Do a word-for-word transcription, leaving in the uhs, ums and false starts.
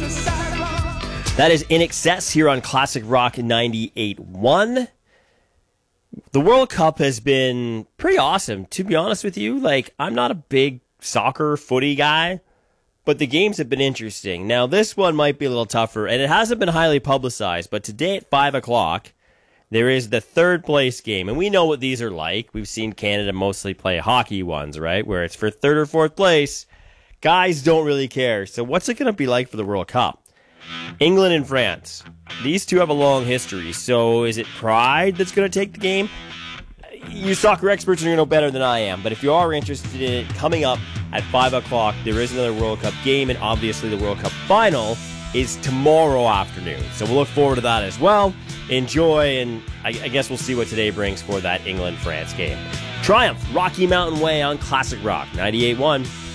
That is In Excess here on Classic Rock ninety-eight point one. The World Cup has been pretty awesome, to be honest with you. Like, I'm not a big soccer footy guy, but the games have been interesting. Now, this one might be a little tougher, and it hasn't been highly publicized, but today at five o'clock, there is the third place game, and we know what these are like. We've seen Canada mostly play hockey ones, right, where it's for third or fourth place. Guys don't really care. So what's it going to be like for the World Cup? England and France. These two have a long history. So is it pride that's going to take the game? You soccer experts are going to know better than I am. But if you are interested in it, coming up at five o'clock, there is another World Cup game. And obviously the World Cup final is tomorrow afternoon. So we'll look forward to that as well. Enjoy, and I, I guess we'll see what today brings for that England-France game. Triumph, Rocky Mountain Way on Classic Rock ninety-eight point one.